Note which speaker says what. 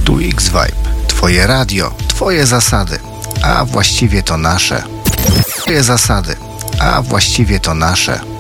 Speaker 1: Tu X-Vibe. Twoje radio, twoje zasady, a właściwie to nasze. Twoje zasady, a właściwie to nasze.